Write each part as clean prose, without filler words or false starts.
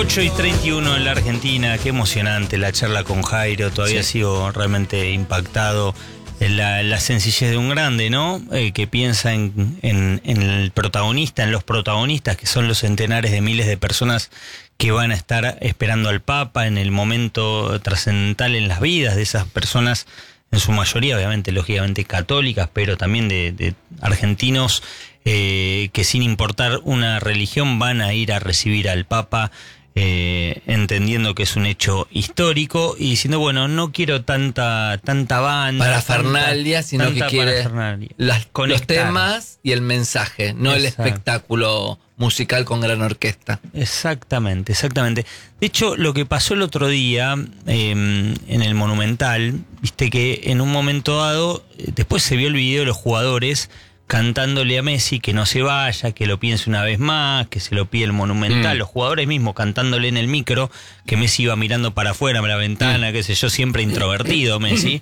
8:31 en la Argentina, qué emocionante la charla con Jairo, todavía sigo realmente impactado en la sencillez de un grande, ¿no? Que piensa en el protagonista, en los protagonistas, que son los centenares de miles de personas que van a estar esperando al Papa en el momento trascendental en las vidas de esas personas, en su mayoría, obviamente, lógicamente católicas, pero también de argentinos que sin importar una religión van a ir a recibir al Papa, entendiendo que es un hecho histórico y diciendo, bueno, no quiero tanta banda, parafernalia, sino que quiere los temas y el mensaje, no el espectáculo musical con gran orquesta. Exactamente. De hecho, lo que pasó el otro día en el Monumental, viste que en un momento dado, después se vio el video de los jugadores cantándole a Messi que no se vaya, que lo piense una vez más, que se lo pide el Monumental, los jugadores mismos cantándole en el micro, que Messi iba mirando para afuera, a la ventana, qué sé yo, siempre introvertido Messi.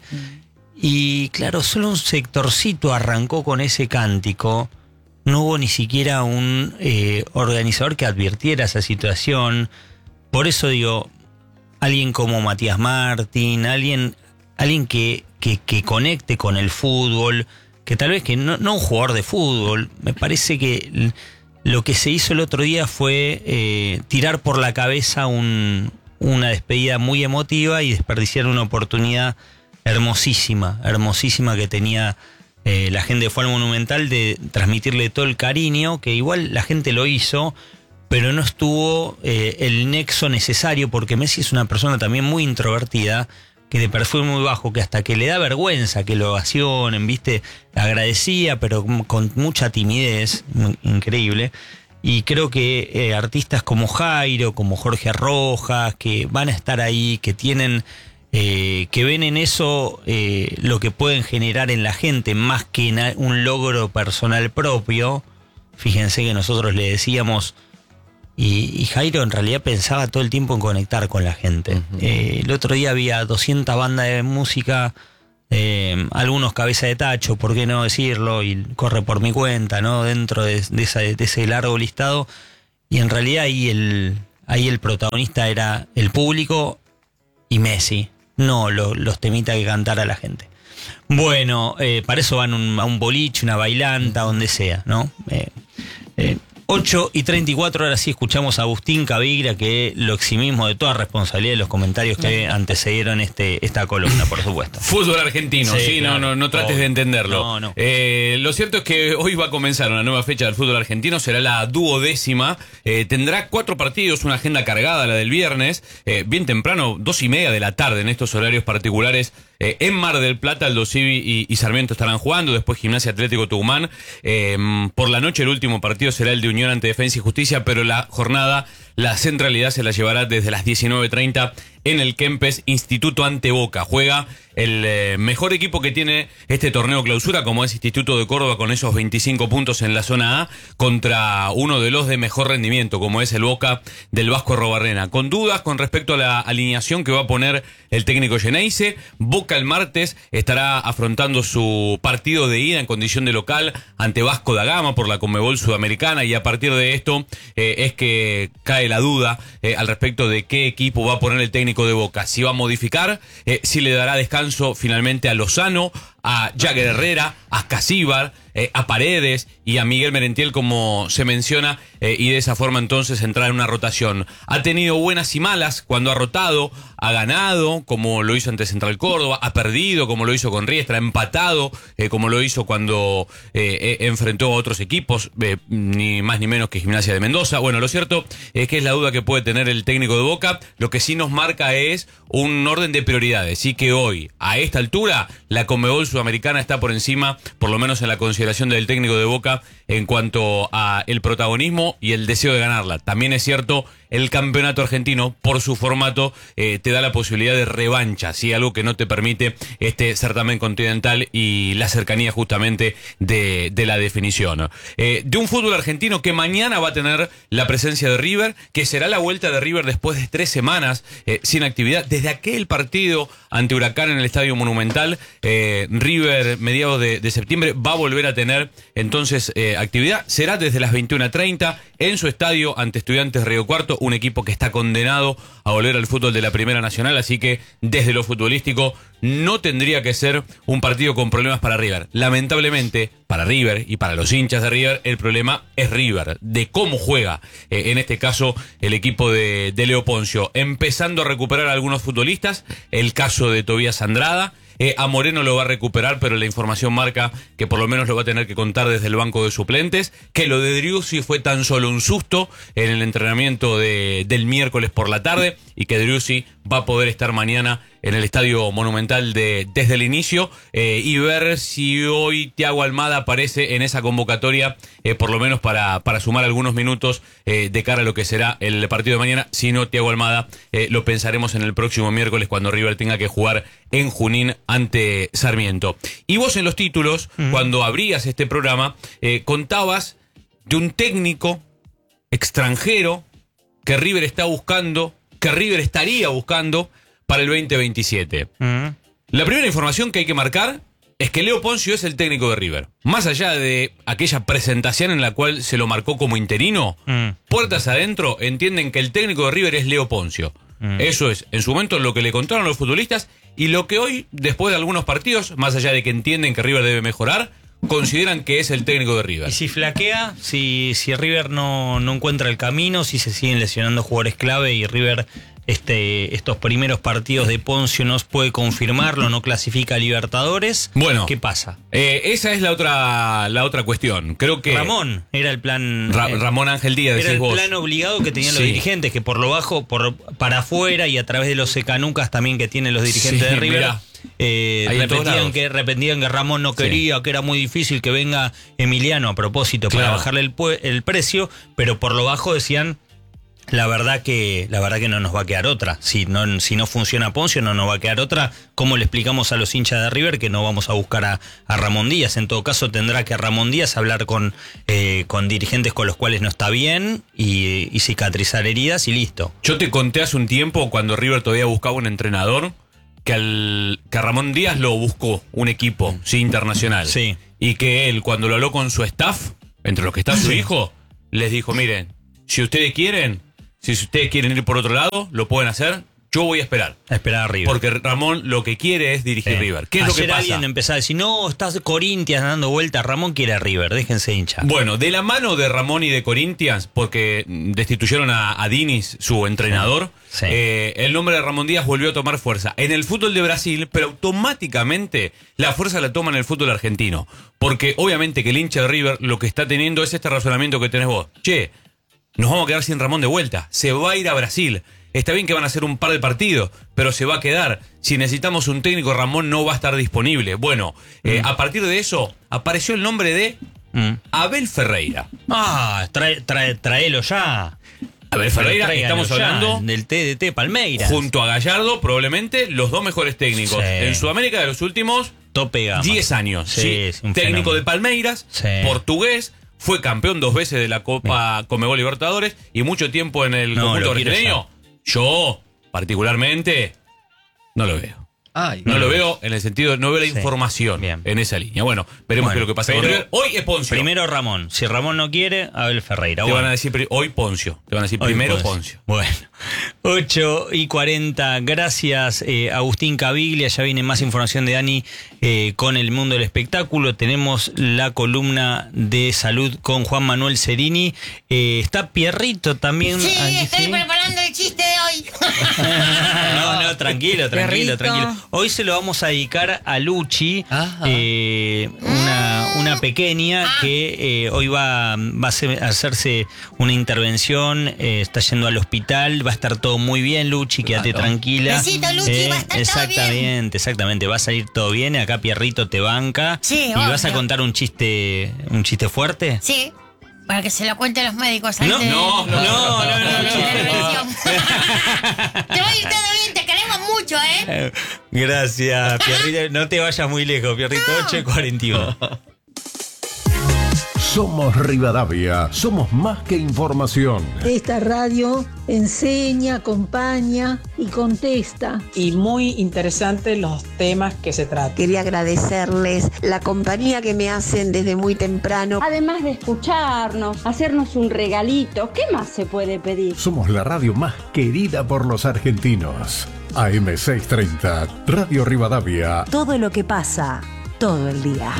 Y claro, solo un sectorcito arrancó con ese cántico, no hubo ni siquiera un organizador que advirtiera esa situación. Por eso digo, alguien como Matías Martín, alguien que conecte con el fútbol, que tal vez que no un jugador de fútbol, me parece que lo que se hizo el otro día fue tirar por la cabeza una despedida muy emotiva y desperdiciar una oportunidad hermosísima que tenía la gente que fue al Monumental de transmitirle todo el cariño, que igual la gente lo hizo, pero no estuvo el nexo necesario, porque Messi es una persona también muy introvertida, que de perfil muy bajo, que hasta que le da vergüenza que lo ovacionen, ¿viste? Agradecía, pero con mucha timidez, increíble. Y creo que artistas como Jairo, como Jorge Rojas, que van a estar ahí, que tienen, que ven en eso lo que pueden generar en la gente, más que en un logro personal propio. Fíjense que nosotros le decíamos... Y Jairo en realidad pensaba todo el tiempo en conectar con la gente. El otro día había 200 bandas de música, algunos cabeza de tacho, por qué no decirlo, y corre por mi cuenta, ¿no? Dentro de ese largo listado. Y en realidad ahí el protagonista era el público y Messi, no los temitas que cantara la gente. Bueno, para eso van a un boliche, una bailanta, donde sea, ¿no? 8:34, ahora sí escuchamos a Agustín Cavigra, que lo eximimos de toda responsabilidad de los comentarios que antecedieron esta columna, por supuesto. Fútbol argentino, sí, claro. No trates de entenderlo. No. Lo cierto es que hoy va a comenzar una nueva fecha del fútbol argentino, será la 12ª, tendrá 4 partidos, una agenda cargada, la del viernes, bien temprano, 2:30 de la tarde en estos horarios particulares. En Mar del Plata, Aldo Civi y Sarmiento estarán jugando, después Gimnasia Atlético Tucumán. Por la noche el último partido será el de Unión ante Defensa y Justicia, pero la jornada, la centralidad se la llevará desde las 19:30 en el Kempes, Instituto ante Boca. Juega el mejor equipo que tiene este torneo clausura, como es Instituto de Córdoba, con esos 25 puntos en la zona A, contra uno de los de mejor rendimiento, como es el Boca del Vasco Arrobarrena. Con dudas con respecto a la alineación que va a poner el técnico Geneise. Boca el martes estará afrontando su partido de ida en condición de local ante Vasco da Gama por la Conmebol Sudamericana, y a partir de esto es que cae la duda al respecto de qué equipo va a poner el técnico de Boca. Si va a modificar, si le dará descanso finalmente a Lozano, a Jagger Herrera, a Casíbar, a Paredes y a Miguel Merentiel, como se menciona, y de esa forma entonces entrar en una rotación. Ha tenido buenas y malas cuando ha rotado, ha ganado, como lo hizo ante Central Córdoba, ha perdido, como lo hizo con Riestra, ha empatado, como lo hizo cuando enfrentó a otros equipos, ni más ni menos que Gimnasia de Mendoza. Bueno, lo cierto es que es la duda que puede tener el técnico de Boca. Lo que sí nos marca es un orden de prioridades, y que hoy, a esta altura, la Conmebol Sudamericana está por encima, por lo menos en la consideración del técnico de Boca, en cuanto a el protagonismo y el deseo de ganarla. También es cierto, el campeonato argentino, por su formato, te da la posibilidad de revancha, ¿sí? Algo que no te permite este certamen continental y la cercanía justamente de la definición. De un fútbol argentino que mañana va a tener la presencia de River, que será la vuelta de River después de 3 semanas sin actividad. Desde aquel partido ante Huracán en el Estadio Monumental, River, mediados de septiembre, va a volver a tener entonces actividad. Será desde las 21:30 en su estadio ante Estudiantes Río Cuarto, un equipo que está condenado a volver al fútbol de la Primera Nacional, así que desde lo futbolístico no tendría que ser un partido con problemas para River. Lamentablemente, para River y para los hinchas de River, el problema es River, de cómo juega, en este caso, el equipo de Leo Poncio. Empezando a recuperar a algunos futbolistas, el caso de Tobías Andrada. A Moreno lo va a recuperar, pero la información marca que por lo menos lo va a tener que contar desde el banco de suplentes, que lo de Driussi fue tan solo un susto en el entrenamiento del miércoles por la tarde y que Driussi va a poder estar mañana en el Estadio Monumental desde el inicio y ver si hoy Thiago Almada aparece en esa convocatoria, por lo menos para sumar algunos minutos de cara a lo que será el partido de mañana. Si no, Thiago Almada lo pensaremos en el próximo miércoles cuando River tenga que jugar en Junín ante Sarmiento. Y vos en los títulos, cuando abrías este programa, contabas de un técnico extranjero que River está buscando, que River estaría buscando para el 2027. La primera información que hay que marcar es que Leo Poncio es el técnico de River. Más allá de aquella presentación en la cual se lo marcó como interino, puertas adentro entienden que el técnico de River es Leo Poncio. Eso es, en su momento, lo que le contaron los futbolistas y lo que hoy, después de algunos partidos, más allá de que entienden que River debe mejorar, consideran que es el técnico de River. Y si flaquea, si River no encuentra el camino, si se siguen lesionando jugadores clave y River estos primeros partidos de Poncio no puede confirmarlo, no clasifica a Libertadores, bueno, ¿qué pasa? Esa es la otra cuestión. Creo que Ramón era el plan. Ramón Ángel Díaz, decís vos. Era el plan obligado que tenían los dirigentes, que por lo bajo, para afuera y a través de los secanucas también que tienen los dirigentes de River. Repetían que Ramón no quería, que era muy difícil que venga Emiliano a propósito para bajarle el precio, pero por lo bajo decían la verdad que no nos va a quedar otra. Si no funciona Poncio, no nos va a quedar otra. ¿Cómo le explicamos a los hinchas de River que no vamos a buscar a Ramón Díaz? En todo caso, tendrá que Ramón Díaz hablar con dirigentes con los cuales no está bien y cicatrizar heridas y listo. Yo te conté hace un tiempo, cuando River todavía buscaba un entrenador, que a Ramón Díaz lo buscó un equipo internacional. Sí. Y que él, cuando lo habló con su staff, entre los que está su hijo, les dijo, miren, si ustedes quieren ir por otro lado, lo pueden hacer. Yo voy a esperar. A esperar a River. Porque Ramón lo que quiere es dirigir River. ¿Qué es lo que pasa? Alguien empezó a decir, no, estás Corinthians dando vueltas. Ramón quiere a River, déjense hinchar. Bueno, de la mano de Ramón y de Corinthians, porque destituyeron a Diniz, su entrenador, el nombre de Ramón Díaz volvió a tomar fuerza en el fútbol de Brasil, pero automáticamente la fuerza la toma en el fútbol argentino. Porque obviamente que el hincha de River lo que está teniendo es este razonamiento que tenés vos. Che, nos vamos a quedar sin Ramón de vuelta. Se va a ir a Brasil. Está bien que van a hacer un par de partidos, pero se va a quedar. Si necesitamos un técnico, Ramón no va a estar disponible. Bueno, a partir de eso, apareció el nombre de Abel Ferreira. Traelo ya. Abel Ferreira, estamos hablando del TDT Palmeiras. Junto a Gallardo, probablemente los dos mejores técnicos en Sudamérica de los últimos 10 años. Técnico de Palmeiras, portugués. Fue campeón 2 veces de la Copa Conmebol Libertadores y mucho tiempo en el conjunto brasileño. Yo, particularmente, no lo veo. No lo veo en el sentido, no veo la información en esa línea. Bueno, veremos qué es lo que pasa con River. Hoy es Poncio. Primero Ramón. Si Ramón no quiere, Abel Ferreira. Te van a decir hoy Poncio. Te van a decir primero Poncio. Bueno, 8:40. Gracias, Agustín Caviglia. Ya viene más información de Dani con el mundo del espectáculo. Tenemos la columna de salud con Juan Manuel Cerini. Está Pierrito también. Sí, estoy preparando el chiste de hoy. No, tranquilo. Hoy se lo vamos a dedicar a Luchi, una pequeña que hoy va a hacerse una intervención, está yendo al hospital, va a estar todo muy bien, Luchi, quédate tranquila. Besito, Luchi, va a estar todo bien. Exactamente, va a salir todo bien, acá Pierrito te banca. Sí, ¿Y vas a contar un chiste fuerte? Sí. Para que se lo cuente a los médicos. No. Te voy a ir todo bien, te queremos mucho, ¿eh? Gracias, Pierrito. No te vayas muy lejos, Pierrito. 8:41. Somos Rivadavia, somos más que información. Esta radio enseña, acompaña y contesta. Y muy interesantes los temas que se tratan. Quería agradecerles la compañía que me hacen desde muy temprano. Además de escucharnos, hacernos un regalito, ¿qué más se puede pedir? Somos la radio más querida por los argentinos. AM630, Radio Rivadavia. Todo lo que pasa, todo el día.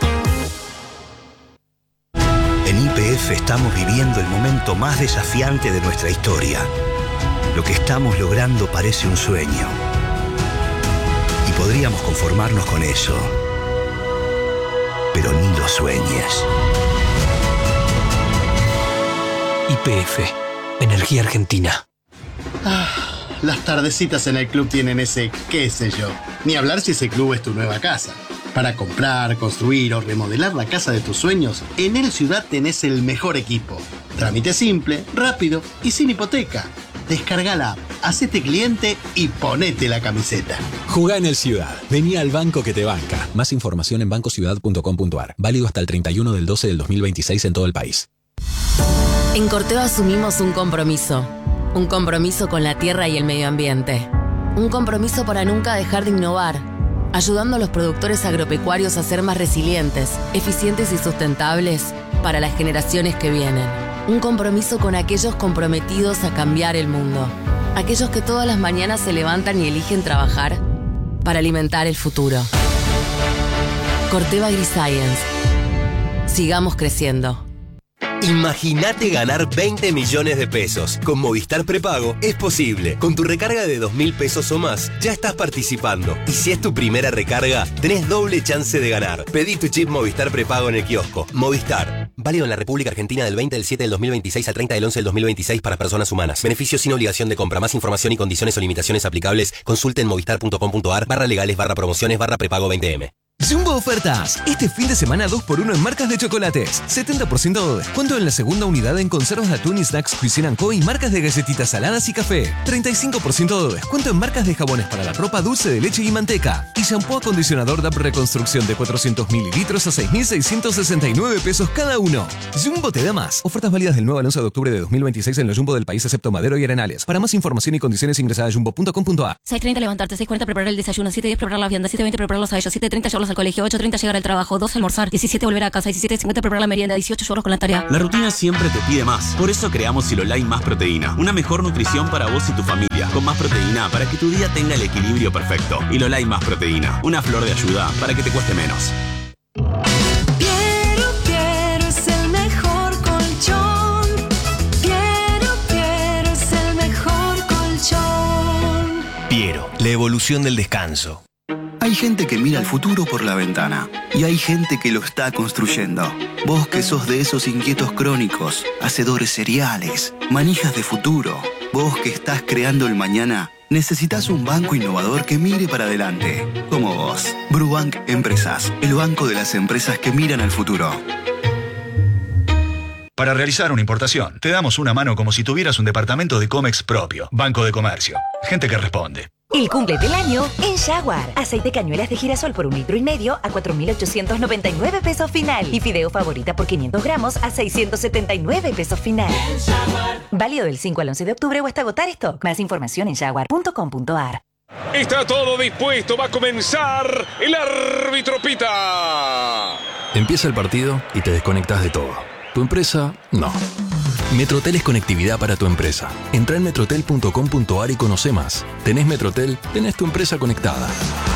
En YPF estamos viviendo el momento más desafiante de nuestra historia. Lo que estamos logrando parece un sueño. Y podríamos conformarnos con eso. Pero ni lo sueñes. YPF, Energía Argentina. Las tardecitas en el club tienen ese qué sé yo. Ni hablar si ese club es tu nueva casa. Para comprar, construir o remodelar la casa de tus sueños, en El Ciudad tenés el mejor equipo. Trámite simple, rápido y sin hipoteca. Descarga la app, hacete cliente y ponete la camiseta. Jugá en El Ciudad. Vení al banco que te banca. Más información en bancociudad.com.ar. Válido hasta el 31 del 12 del 2026 en todo el país. En Corteva asumimos un compromiso. Un compromiso con la tierra y el medio ambiente. Un compromiso para nunca dejar de innovar, ayudando a los productores agropecuarios a ser más resilientes, eficientes y sustentables para las generaciones que vienen. Un compromiso con aquellos comprometidos a cambiar el mundo. Aquellos que todas las mañanas se levantan y eligen trabajar para alimentar el futuro. Corteva AgriScience. Sigamos creciendo. Imagínate ganar 20 millones de pesos. Con Movistar Prepago es posible. Con tu recarga de 2.000 pesos o más, ya estás participando. Y si es tu primera recarga, tenés doble chance de ganar. Pedí tu chip Movistar Prepago en el kiosco. Movistar. Válido en la República Argentina del 20 del 7 del 2026 al 30 del 11 del 2026 para personas humanas. Beneficio sin obligación de compra. Más información y condiciones o limitaciones aplicables, consulte en movistar.com.ar/legales/prepago 20M. Jumbo Ofertas. Este fin de semana 2x1 en marcas de chocolates. 70% de descuento en la segunda unidad en conservas de atún y snacks Cuisine & Co. y marcas de galletitas saladas y café. 35% de descuento en marcas de jabones para la ropa, dulce de leche y manteca. Y shampoo acondicionador DAP Reconstrucción de 400 mililitros a 6.669 pesos cada uno. Jumbo te da más. Ofertas válidas del 9 al 11 de octubre de 2026 en los Jumbo del país excepto Madero y Arenales. Para más información y condiciones ingresa a jumbo.com.ar. 6:30 levantarte, 6:40 preparar el desayuno, 7:10 preparar la vianda, 7:20 preparar los ayos, 7:30 llevarlos al colegio, 8:30 llegar al trabajo, 12 almorzar, 17 volver a casa, 17:50 preparar la merienda, 18 llevarlos con la tarea. La rutina siempre te pide más. Por eso creamos Siloline Más Proteína. Una mejor nutrición para vos y tu familia. Con más proteína para que tu día tenga el equilibrio perfecto. Siloline Más Proteína. Una flor de ayuda para que te cueste menos. Piero es el mejor colchón. Piero es el mejor colchón. Piero, la evolución del descanso. Hay gente que mira el futuro por la ventana y hay gente que lo está construyendo. Vos que sos de esos inquietos crónicos, hacedores seriales, manijas de futuro, vos que estás creando el mañana, necesitas un banco innovador que mire para adelante, como vos. Brubank Empresas, el banco de las empresas que miran al futuro. Para realizar una importación, te damos una mano como si tuvieras un departamento de Comex propio. Banco de Comercio. Gente que responde. El cumple del año en Jaguar. Aceite cañuelas de girasol por 1,5 litros a 4.899 pesos final. Y fideo favorita por 500 gramos a 679 pesos final. Válido del 5 al 11 de octubre o hasta agotar stock. Más información en jaguar.com.ar. Está todo dispuesto. Va a comenzar. El árbitro pita. Empieza el partido y te desconectas de todo. ¿Tu empresa? No. Metrotel es conectividad para tu empresa. Entra en metrotel.com.ar y conoce más. ¿Tenés Metrotel? Tenés tu empresa conectada.